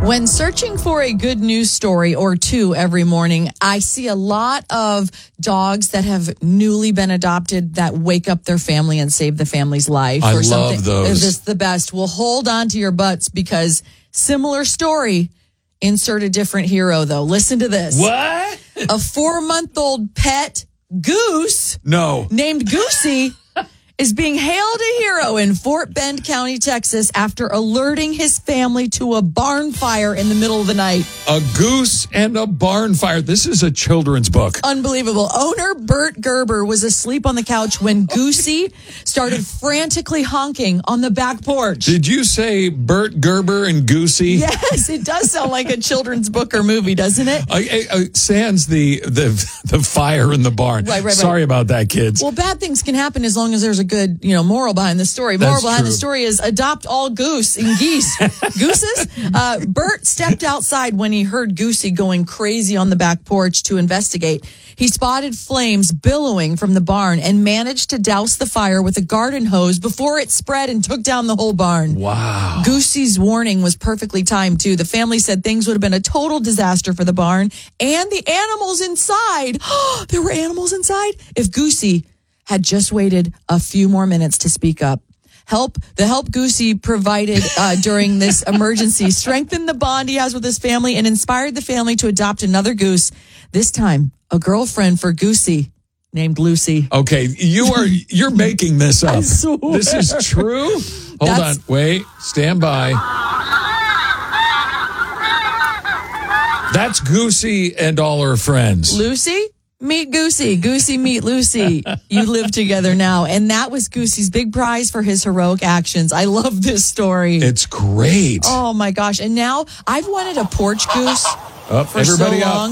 When searching for a good news story or two every morning, I see a lot of dogs that have newly been adopted that wake up their family and save the family's life. I or something. love those. It's just the best. Well, hold on to your butts because similar story, insert a different hero, though. Listen to this. What? A 4-month-old pet goose named Goosey is being hailed a hero in Fort Bend County, Texas, after alerting his family to a barn fire in the middle of the night. A goose and a barn fire. This is a children's book. Unbelievable. Owner Bert Gerber was asleep on the couch when Goosey started frantically honking on the back porch. Did you say Bert Gerber and Goosey? Yes, it does sound like a children's book or movie, doesn't it? Sans the fire in the barn. Right. Sorry about that, kids. Well, bad things can happen as long as there's a good, moral behind the story. That's Moral behind true. the story is adopt all goose and geese. Gooses? Bert stepped outside when he heard Goosey going crazy on the back porch to investigate. He spotted flames billowing from the barn and managed to douse the fire with a garden hose before it spread and took down the whole barn. Wow. Goosey's warning was perfectly timed, too. The family said things would have been a total disaster for the barn and the animals inside. There were animals inside? If Goosey had just waited a few more minutes to speak up. The help Goosey provided during this emergency strengthened the bond he has with his family and inspired the family to adopt another goose. This time, a girlfriend for Goosey named Lucy. Okay, you're making this up. I swear. This is true? Hold on. Wait. Stand by. That's Goosey and all her friends. Lucy? Meet Goosey. Goosey, meet Lucy. You live together now. And that was Goosey's big prize for his heroic actions. I love this story. It's great. Oh, my gosh. And now I've wanted a porch goose for everybody so long.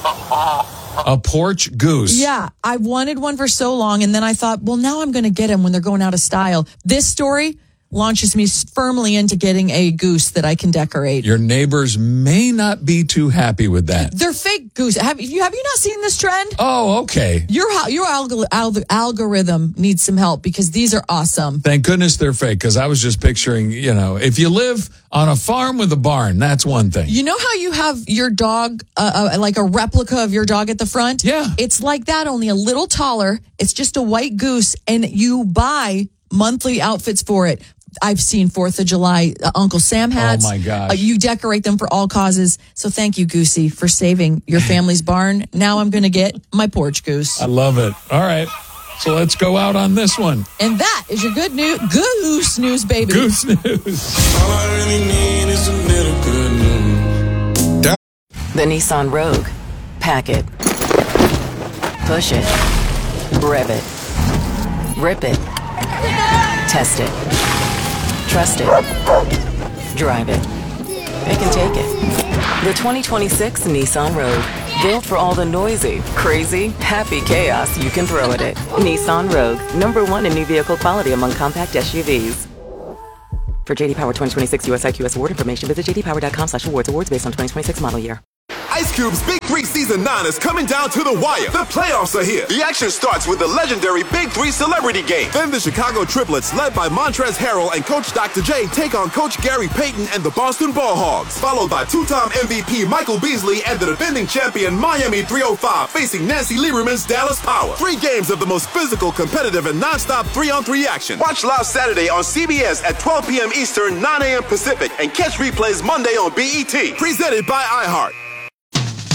A porch goose. Yeah, I wanted one for so long. And then I thought, well, now I'm going to get him when they're going out of style. This story launches me firmly into getting a goose that I can decorate. Your neighbors may not be too happy with that. They're fake goose. Have you not seen this trend? Oh, okay. Your algorithm needs some help because these are awesome. Thank goodness they're fake, because I was just picturing, if you live on a farm with a barn, that's one thing. You know how you have your dog, like a replica of your dog at the front? Yeah. It's like that, only a little taller. It's just a white goose, and you buy monthly outfits for it. I've seen 4th of July Uncle Sam hats. Oh, my gosh. You decorate them for all causes. So thank you, Goosey, for saving your family's barn. Now I'm going to get my porch goose. I love it. All right. So let's go out on this one. And that is your good news, goose news, baby. Goose news. All I really need is a little good news. The Nissan Rogue. Pack it. Push it. Rev it. Rip it. Test it. Trust it. Drive it. It can take it. The 2026 Nissan Rogue. Built for all the noisy, crazy, happy chaos you can throw at it. Nissan Rogue. #1 in new vehicle quality among compact SUVs. For JD Power 2026 US IQS award information, visit jdpower.com/awards. Awards based on 2026 model year. Ice Cube's Big 3 Season 9 is coming down to the wire. The playoffs are here. The action starts with the legendary Big 3 Celebrity Game. Then the Chicago Triplets, led by Montrezl Harrell and Coach Dr. J, take on Coach Gary Payton and the Boston Ball Hogs. Followed by two-time MVP Michael Beasley and the defending champion Miami 305 facing Nancy Lieberman's Dallas Power. 3 games of the most physical, competitive, and non-stop 3-on-3 action. Watch live Saturday on CBS at 12 p.m. Eastern, 9 a.m. Pacific, and catch replays Monday on BET. Presented by iHeart.